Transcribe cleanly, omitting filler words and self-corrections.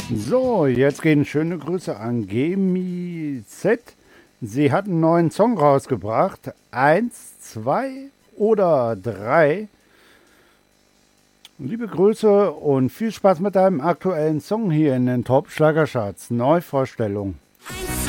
So, jetzt gehen schöne Grüße an Gemi Z. Sie hat einen neuen Song rausgebracht. Eins, zwei oder drei. Liebe Grüße und viel Spaß mit deinem aktuellen Song hier in den Top Schlagercharts. Neuvorstellung. 1,